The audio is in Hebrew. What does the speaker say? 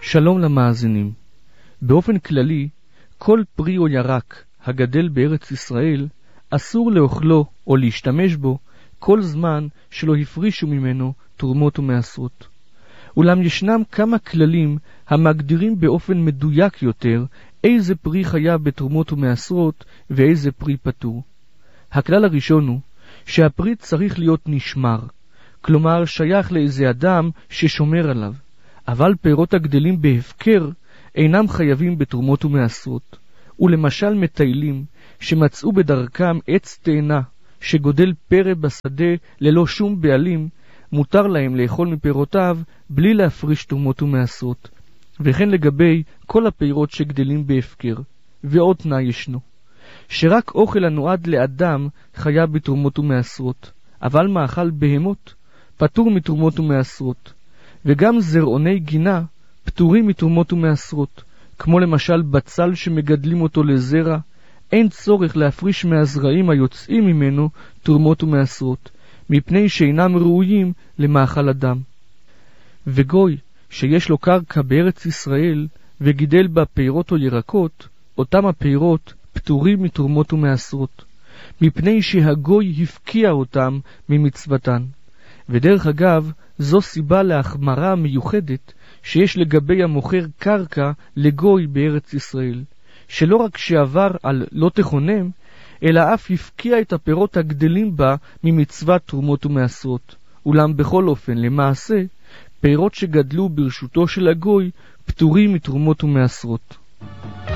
שלום למאזינים. באופן כללי, כל פרי או ירק הגדל בארץ ישראל אסור לאוכלו או להשתמש בו כל זמן שלא הפרישו ממנו תרומות ומעשרות. אולם ישנם כמה כללים המגדירים באופן מדויק יותר איזה פרי חייב בתרומות ומעשרות ואיזה פרי פטור. הכלל הראשון הוא שהפרי צריך להיות נשמר, כלומר שייך לאיזה אדם ששומר עליו, אבל פירות הגדלים בהפקר אינם חייבים בתרומות ומעשרות. ולמשל מטיילים שמצאו בדרכם עץ תאנה שגודל פרא בשדה ללא שום בעלים, מותר להם לאכול מפירותיו בלי להפריש תרומות ומעשרות. וכן לגבי כל הפירות שגדלים בהפקר. ועוד תנאי ישנו, שרק אוכל הנועד לאדם חייב בתרומות ומעשרות, אבל מאכל בהמות פטור מתרומות ומעשרות. וגם זרעוני גינה פטורים מתרומות ומעשרות, כמו למשל בצל שמגדלים אותו לזרע, אין צורך להפריש מהזרעים היוצאים ממנו תרומות ומעשרות, מפני שאינם ראויים למאכל אדם. וגוי שיש לו קרקע בארץ ישראל וגידל בה פירות או ירקות, אותם הפירות פטורים מתרומות ומעשרות, מפני שהגוי הפקיע אותם ממצוותן. ודרך אגב, זו סיבה להחמרה מיוחדת שיש לגבי המוכר קרקע לגוי בארץ ישראל, שלא רק שעבר על לא תכונם, אלא אף הפקיע את הפירות הגדלים בה ממצוות תרומות ומעשרות. אולם בכל אופן, למעשה, פירות שגדלו ברשותו של הגוי פטורים מתרומות ומעשרות.